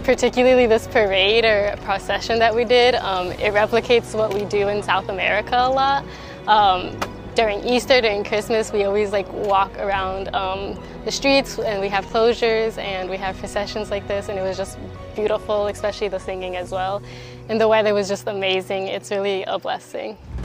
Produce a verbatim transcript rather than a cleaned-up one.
particularly this parade or procession that we did. Um, it replicates what we do in South America a lot. Um, during Easter, during Christmas, we always like walk around um, the streets, and we have closures and we have processions like this, and it was just beautiful, especially the singing as well. And the weather was just amazing. It's really a blessing.